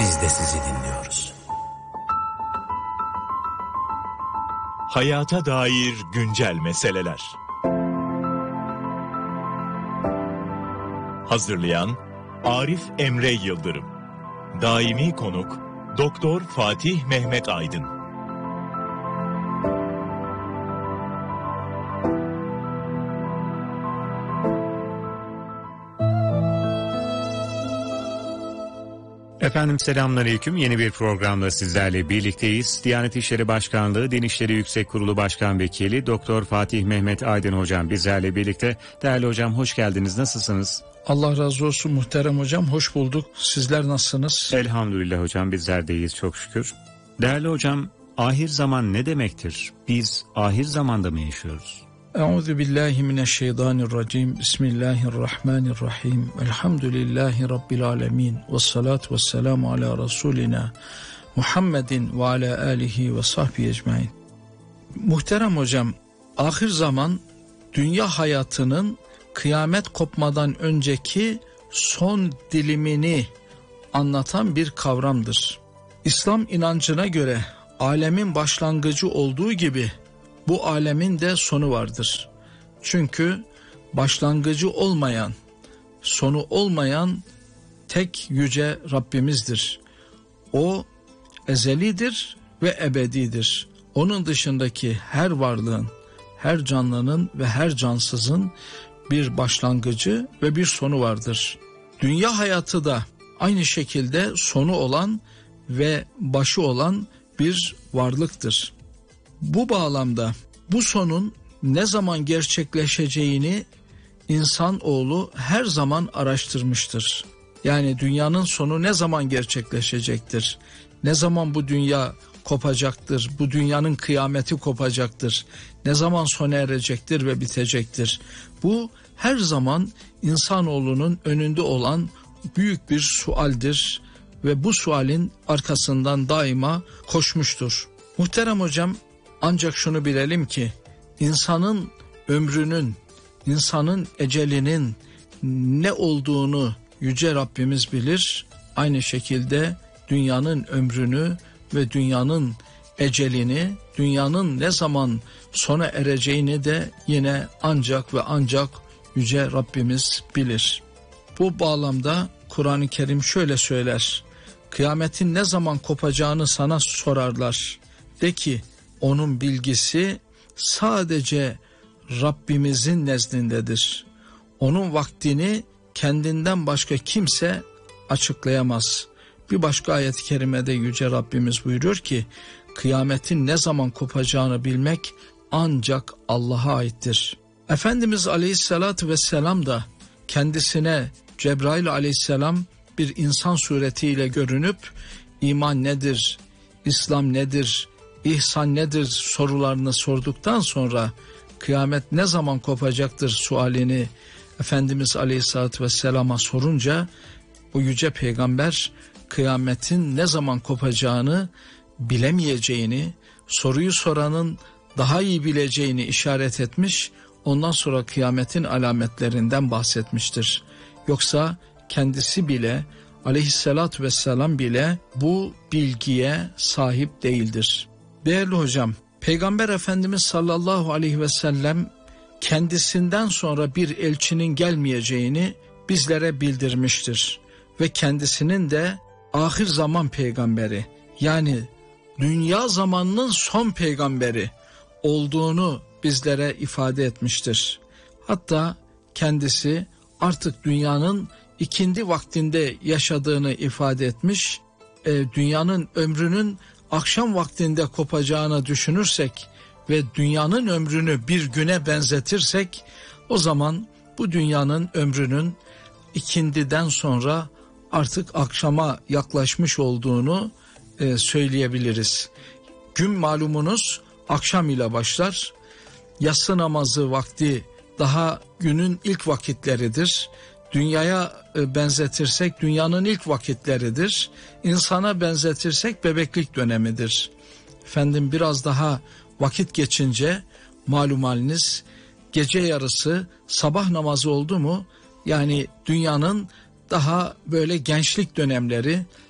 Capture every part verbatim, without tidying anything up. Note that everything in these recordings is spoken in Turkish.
biz de sizi dinliyoruz. Hayata dair güncel meseleler. Hazırlayan Arif Emre Yıldırım. Daimi konuk Doktor Fatih Mehmet Aydın. Efendim selamünaleyküm. Yeni bir programda sizlerle birlikteyiz. Diyanet İşleri Başkanlığı Din İşleri Yüksek Kurulu Başkan Vekili Doktor Fatih Mehmet Aydın hocam bizlerle birlikte. Değerli hocam hoş geldiniz. Nasılsınız? Allah razı olsun muhterem hocam. Hoş bulduk. Sizler nasılsınız? Elhamdülillah hocam bizler de iyiyiz çok şükür. Değerli hocam ahir zaman ne demektir? Biz ahir zamanda mı yaşıyoruz? Euzu billahi mineşşeytanirracim. Bismillahirrahmanirrahim. Elhamdülillahi rabbil alamin. Ves salatu vesselamu ala rasulina Muhammedin ve ala alihi ve sahbihi ecmaîn. Muhterem hocam, ahir zaman dünya hayatının kıyamet kopmadan önceki son dilimini anlatan bir kavramdır. İslam inancına göre alemin başlangıcı olduğu gibi bu alemin de sonu vardır. Çünkü başlangıcı olmayan, sonu olmayan tek yüce Rabbimizdir. O ezelidir ve ebedidir. Onun dışındaki her varlığın, her canlının ve her cansızın bir başlangıcı ve bir sonu vardır. Dünya hayatı da aynı şekilde sonu olan ve başı olan bir varlıktır. Bu bağlamda bu sonun ne zaman gerçekleşeceğini insanoğlu her zaman araştırmıştır. Yani dünyanın sonu ne zaman gerçekleşecektir? Ne zaman bu dünya kopacaktır? Bu dünyanın kıyameti kopacaktır? Ne zaman sona erecektir ve bitecektir? Bu her zaman insanoğlunun önünde olan büyük bir sualdir ve bu sualin arkasından daima koşmuştur. Muhterem hocam, ancak şunu bilelim ki insanın ömrünün, insanın ecelinin ne olduğunu yüce Rabbimiz bilir. Aynı şekilde dünyanın ömrünü ve dünyanın ecelini, dünyanın ne zaman sona ereceğini de yine ancak ve ancak yüce Rabbimiz bilir. Bu bağlamda Kur'an-ı Kerim şöyle söyler: kıyametin ne zaman kopacağını sana sorarlar. De ki onun bilgisi sadece Rabbimizin nezdindedir. Onun vaktini kendinden başka kimse açıklayamaz. Bir başka ayet-i kerimede yüce Rabbimiz buyuruyor ki kıyametin ne zaman kopacağını bilmek ancak Allah'a aittir. Efendimiz Aleyhisselatü Vesselam da kendisine Cebrail Aleyhisselam bir insan suretiyle görünüp iman nedir, İslam nedir, İhsan nedir sorularını sorduktan sonra kıyamet ne zaman kopacaktır sualini Efendimiz Aleyhisselatü Vesselam'a sorunca o yüce peygamber kıyametin ne zaman kopacağını bilemeyeceğini, soruyu soranın daha iyi bileceğini işaret etmiş, ondan sonra kıyametin alametlerinden bahsetmiştir. Yoksa kendisi bile, Aleyhisselatü Vesselam bile bu bilgiye sahip değildir. Değerli hocam, Peygamber Efendimiz sallallahu aleyhi ve sellem kendisinden sonra bir elçinin gelmeyeceğini bizlere bildirmiştir. Ve kendisinin de ahir zaman peygamberi, yani dünya zamanının son peygamberi olduğunu bizlere ifade etmiştir. Hatta kendisi artık dünyanın ikindi vaktinde yaşadığını ifade etmiş, e, dünyanın ömrünün akşam vaktinde kopacağını düşünürsek ve dünyanın ömrünü bir güne benzetirsek, o zaman bu dünyanın ömrünün ikindiden sonra artık akşama yaklaşmış olduğunu e, söyleyebiliriz. Gün malumunuz akşam ile başlar. Yatsı namazı vakti daha günün ilk vakitleridir. Dünyaya e, benzetirsek dünyanın ilk vakitleridir. İnsana benzetirsek bebeklik dönemidir. Efendim biraz daha vakit geçince malum haliniz gece yarısı sabah namazı oldu mu, yani dünyanın daha böyle gençlik dönemleri,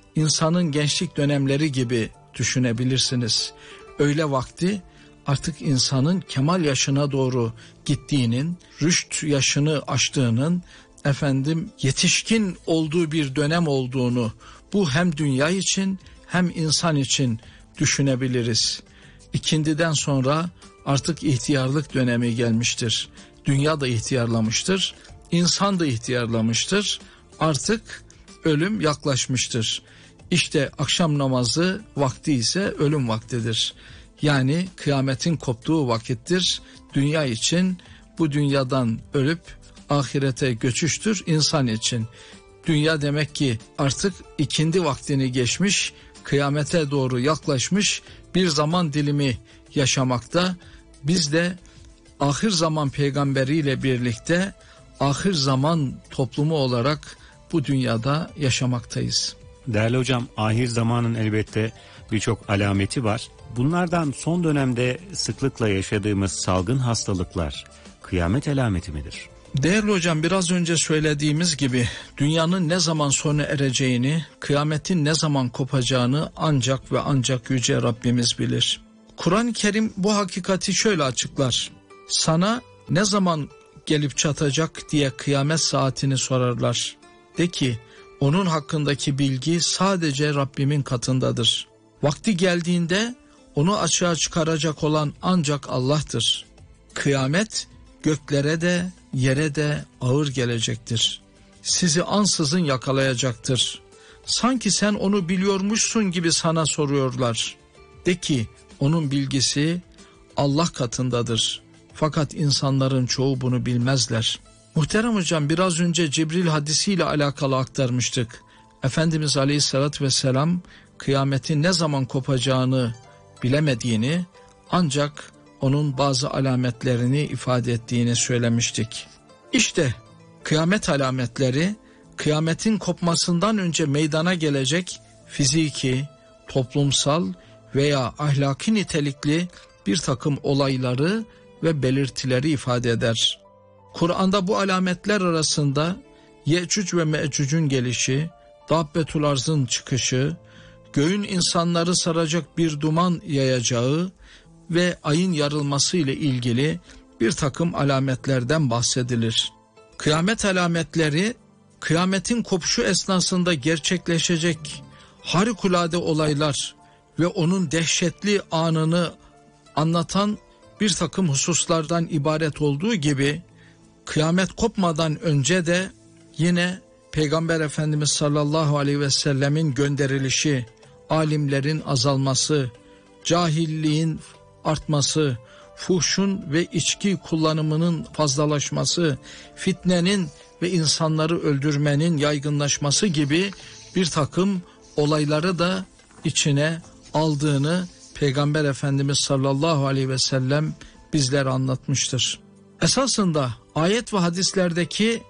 insanın gençlik dönemleri gibi düşünebilirsiniz. Öyle vakti artık insanın kemal yaşına doğru gittiğinin, rüşt yaşını aştığının, efendim yetişkin olduğu bir dönem olduğunu, bu hem dünya için hem insan için düşünebiliriz. İkindiden sonra artık ihtiyarlık dönemi gelmiştir. Dünya da ihtiyarlamıştır, insan da ihtiyarlamıştır. Artık ölüm yaklaşmıştır. İşte akşam namazı vakti ise ölüm vaktidir. Yani kıyametin koptuğu vakittir. Dünya için bu dünyadan ölüp ahirete göçüştür insan için. Dünya demek ki artık ikindi vaktini geçmiş, kıyamete doğru yaklaşmış bir zaman dilimi yaşamakta. Biz de ahir zaman peygamberiyle birlikte ahir zaman toplumu olarak bu dünyada yaşamaktayız. Değerli hocam, ahir zamanın elbette birçok alameti var. Bunlardan son dönemde sıklıkla yaşadığımız salgın hastalıklar kıyamet alameti midir? Değerli hocam, biraz önce söylediğimiz gibi dünyanın ne zaman sona ereceğini, kıyametin ne zaman kopacağını ancak ve ancak Yüce Rabbimiz bilir. Kur'an-ı Kerim bu hakikati şöyle açıklar. Sana ne zaman gelip çatacak diye kıyamet saatini sorarlar. De ki, onun hakkındaki bilgi sadece Rabbimin katındadır. Vakti geldiğinde onu açığa çıkaracak olan ancak Allah'tır. Kıyamet göklere de yere de ağır gelecektir. Sizi ansızın yakalayacaktır. Sanki sen onu biliyormuşsun gibi sana soruyorlar. De ki, onun bilgisi Allah katındadır. Fakat insanların çoğu bunu bilmezler. Muhterem hocam, biraz önce Cibril hadisiyle alakalı aktarmıştık. Efendimiz Aleyhisselatü Vesselam kıyametin ne zaman kopacağını bilemediğini, ancak onun bazı alametlerini ifade ettiğini söylemiştik. İşte kıyamet alametleri, kıyametin kopmasından önce meydana gelecek fiziki, toplumsal veya ahlaki nitelikli bir takım olayları ve belirtileri ifade eder. Kur'an'da bu alametler arasında Yecüc ve Mecüc'ün gelişi, Dabbetul Arz'ın çıkışı, göğün insanları saracak bir duman yayacağı ve ayın yarılması ile ilgili bir takım alametlerden bahsedilir. Kıyamet alametleri, kıyametin kopuşu esnasında gerçekleşecek harikulade olaylar ve onun dehşetli anını anlatan bir takım hususlardan ibaret olduğu gibi, kıyamet kopmadan önce de yine Peygamber Efendimiz sallallahu aleyhi ve sellemin gönderilişi, alimlerin azalması, cahilliğin artması, fuhşun ve içki kullanımının fazlalaşması, fitnenin ve insanları öldürmenin yaygınlaşması gibi bir takım olayları da içine aldığını Peygamber Efendimiz sallallahu aleyhi ve sellem bizlere anlatmıştır. Esasında ayet ve hadislerdeki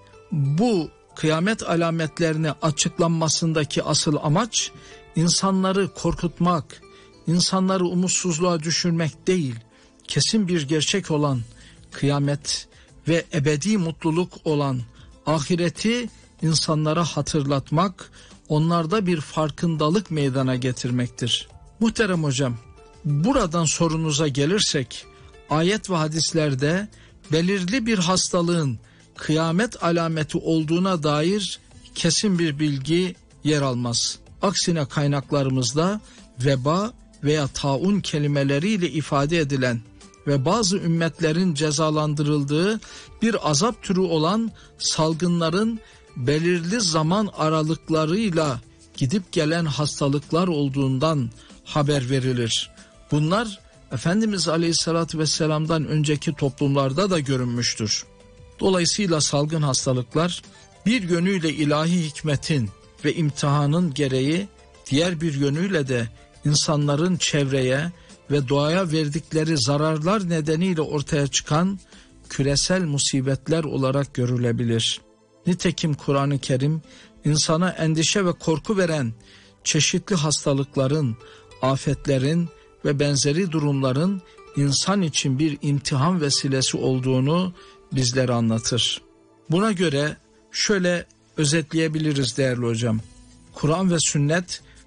bu kıyamet alametlerini açıklanmasındaki asıl amaç, insanları korkutmak, insanları umutsuzluğa düşürmek değil, kesin bir gerçek olan kıyamet ve ebedi mutluluk olan ahireti insanlara hatırlatmak, onlarda bir farkındalık meydana getirmektir. Muhterem hocam, buradan sorunuza gelirsek, ayet ve hadislerde belirli bir hastalığın kıyamet alameti olduğuna dair kesin bir bilgi yer almaz. Aksine kaynaklarımızda veba veya taun kelimeleriyle ifade edilen ve bazı ümmetlerin cezalandırıldığı bir azap türü olan salgınların belirli zaman aralıklarıyla gidip gelen hastalıklar olduğundan haber verilir. Bunlar Efendimiz Aleyhisselatü Vesselam'dan önceki toplumlarda da görünmüştür. Dolayısıyla salgın hastalıklar bir yönüyle ilahi hikmetin ve imtihanın gereği, diğer bir yönüyle de insanların çevreye ve doğaya verdikleri zararlar nedeniyle ortaya çıkan küresel musibetler olarak görülebilir. Nitekim Kur'an-ı Kerim insana endişe ve korku veren çeşitli hastalıkların, afetlerin ve benzeri durumların insan için bir imtihan vesilesi olduğunu bizlere anlatır. Buna göre şöyle özetleyebiliriz değerli hocam. Kur'an ve sünnet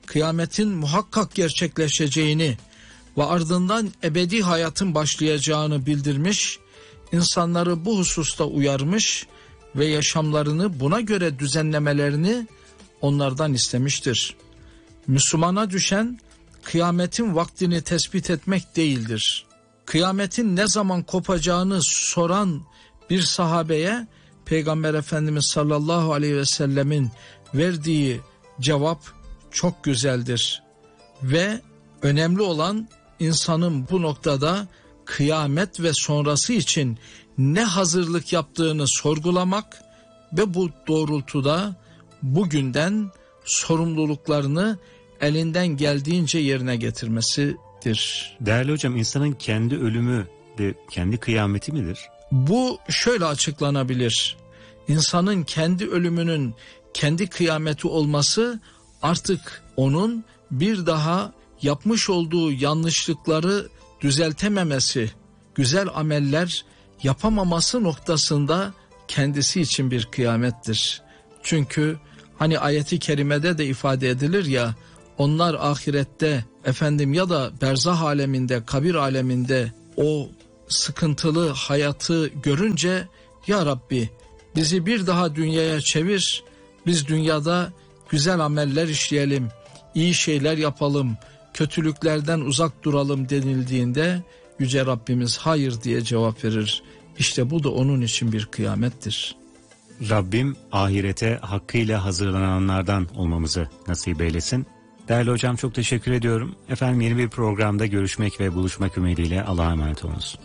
kıyametin muhakkak gerçekleşeceğini ve ardından ebedi hayatın başlayacağını bildirmiş, insanları bu hususta uyarmış ve yaşamlarını buna göre düzenlemelerini onlardan istemiştir. Müslümana düşen kıyametin vaktini tespit etmek değildir. Kıyametin ne zaman kopacağını soran bir sahabeye Peygamber Efendimiz sallallahu aleyhi ve sellemin verdiği cevap çok güzeldir. Ve önemli olan insanın bu noktada kıyamet ve sonrası için ne hazırlık yaptığını sorgulamak ve bu doğrultuda bugünden sorumluluklarını elinden geldiğince yerine getirmesidir. Değerli hocam, insanın kendi ölümü de kendi kıyameti midir? Bu şöyle açıklanabilir. İnsanın kendi ölümünün kendi kıyameti olması artık onun bir daha yapmış olduğu yanlışlıkları düzeltememesi, güzel ameller yapamaması noktasında kendisi için bir kıyamettir. Çünkü hani ayeti kerimede de ifade edilir ya, onlar ahirette efendim ya da berzah aleminde, kabir aleminde o sıkıntılı hayatı görünce, ya Rabbi bizi bir daha dünyaya çevir, biz dünyada güzel ameller işleyelim, iyi şeyler yapalım, kötülüklerden uzak duralım denildiğinde Yüce Rabbimiz hayır diye cevap verir. İşte bu da onun için bir kıyamettir. Rabbim ahirete hakkıyla hazırlananlardan olmamızı nasip eylesin. Değerli hocam, çok teşekkür ediyorum. Efendim, yeni bir programda görüşmek ve buluşmak ümidiyle Allah'a emanet olunuz.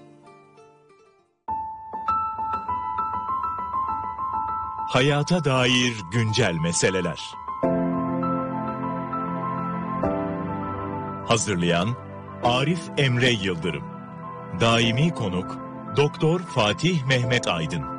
Hayata dair güncel meseleler. Hazırlayan Arif Emre Yıldırım. Daimi konuk Doktor Fatih Mehmet Aydın.